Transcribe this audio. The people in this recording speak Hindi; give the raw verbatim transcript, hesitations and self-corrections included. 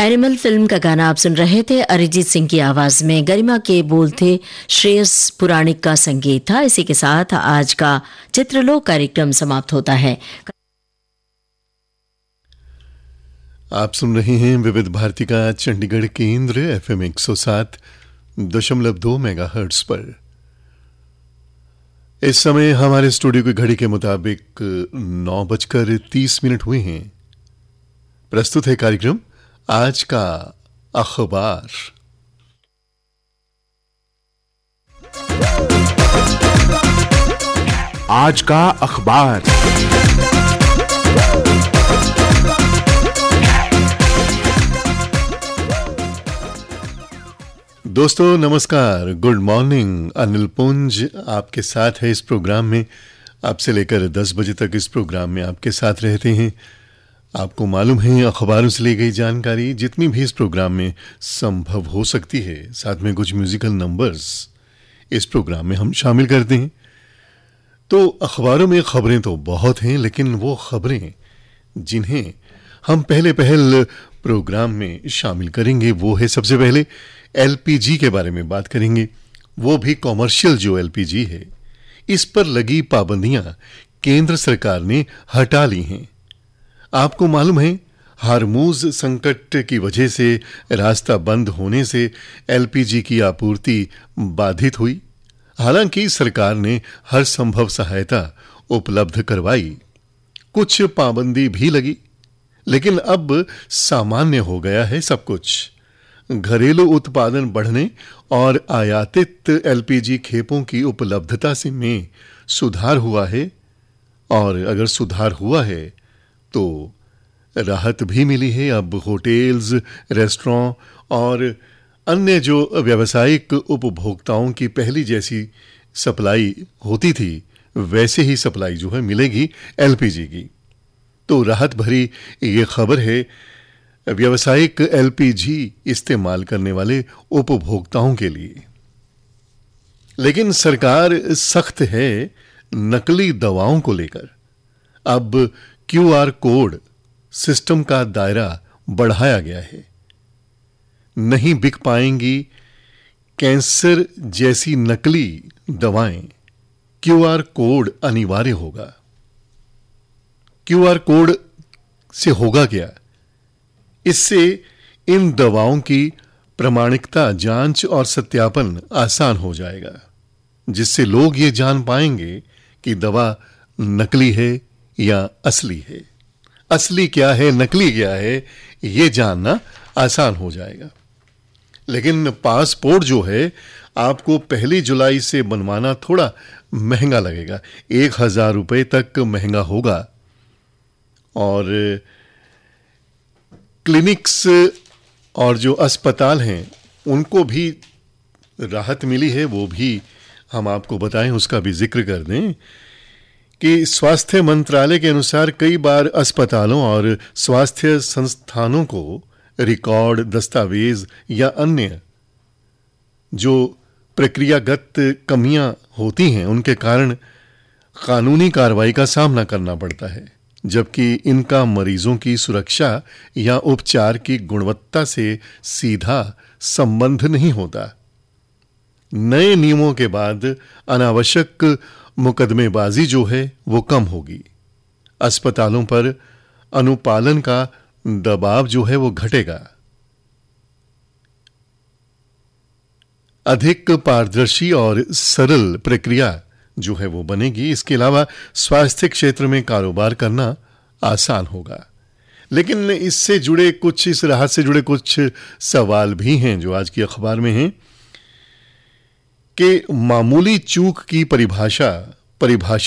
एनिमल फिल्म का गाना आप सुन रहे थे। अरिजीत सिंह की आवाज में गरिमा के बोल थे, श्रेयस पुराणिक का संगीत था। इसी के साथ आज का चित्रलोक कार्यक्रम समाप्त होता है। आप सुन रहे हैं विविध भारती का चंडीगढ़ केंद्र एफएम एक सौ सात दशमलव दो मेगा हर्ट्ज पर। इस समय हमारे स्टूडियो की घड़ी के मुताबिक नौ बजकर तीस मिनट हुए हैं। प्रस्तुत है कार्यक्रम आज का अखबार। आज का अखबार। दोस्तों नमस्कार, गुड मॉर्निंग। अनिल पुंज आपके साथ है इस प्रोग्राम में। आपसे लेकर दस बजे तक इस प्रोग्राम में आपके साथ रहते हैं। आपको मालूम है अखबारों से ली गई जानकारी जितनी भी इस प्रोग्राम में संभव हो सकती है, साथ में कुछ म्यूजिकल नंबर्स इस प्रोग्राम में हम शामिल करते हैं। तो अखबारों में खबरें तो बहुत हैं, लेकिन वो खबरें जिन्हें हम पहले पहल प्रोग्राम में शामिल करेंगे वो है, सबसे पहले एलपीजी के बारे में बात करेंगे। वो भी कॉमर्शियल जो एलपीजी है, इस पर लगी पाबंदियां केंद्र सरकार ने हटा ली हैं। आपको मालूम है हार्मूज संकट की वजह से रास्ता बंद होने से एलपीजी की आपूर्ति बाधित हुई। हालांकि सरकार ने हर संभव सहायता उपलब्ध करवाई, कुछ पाबंदी भी लगी, लेकिन अब सामान्य हो गया है सब कुछ। घरेलू उत्पादन बढ़ने और आयातित एलपीजी खेपों की उपलब्धता से में सुधार हुआ है, और अगर सुधार हुआ है तो राहत भी मिली है। अब होटल्स, रेस्टोरेंट और अन्य जो व्यावसायिक उपभोक्ताओं की पहली जैसी सप्लाई होती थी, वैसे ही सप्लाई जो है मिलेगी एलपीजी की। तो राहत भरी ये खबर है व्यावसायिक एलपीजी इस्तेमाल करने वाले उपभोक्ताओं के लिए। लेकिन सरकार सख्त है नकली दवाओं को लेकर। अब क्यूआर कोड सिस्टम का दायरा बढ़ाया गया है। नहीं बिक पाएंगी कैंसर जैसी नकली दवाएं, क्यूआर कोड अनिवार्य होगा। क्यूआर कोड से होगा क्या? इससे इन दवाओं की प्रामाणिकता जांच और सत्यापन आसान हो जाएगा, जिससे लोग ये जान पाएंगे कि दवा नकली है या असली है। असली क्या है, नकली क्या है, ये जानना आसान हो जाएगा। लेकिन पासपोर्ट जो है आपको पहली जुलाई से बनवाना थोड़ा महंगा लगेगा, एक हजार रुपये तक महंगा होगा। और क्लिनिक्स और जो अस्पताल हैं उनको भी राहत मिली है, वो भी हम आपको बताएं, उसका भी जिक्र कर दें कि स्वास्थ्य मंत्रालय के अनुसार कई बार अस्पतालों और स्वास्थ्य संस्थानों को रिकॉर्ड, दस्तावेज या अन्य जो प्रक्रियागत कमियां होती हैं उनके कारण कानूनी कार्रवाई का सामना करना पड़ता है, जबकि इनका मरीजों की सुरक्षा या उपचार की गुणवत्ता से सीधा संबंध नहीं होता। नए नियमों के बाद अनावश्यक मुकदमेबाजी जो है वो कम होगी। अस्पतालों पर अनुपालन का दबाव जो है वो घटेगा। अधिक पारदर्शी और सरल प्रक्रिया जो है वो बनेगी। इसके अलावा स्वास्थ्य क्षेत्र में कारोबार करना आसान होगा। लेकिन इससे जुड़े कुछ इस राहत से जुड़े कुछ सवाल भी हैं जो आज की अखबार में हैं कि मामूली चूक की परिभाषा परिभाषा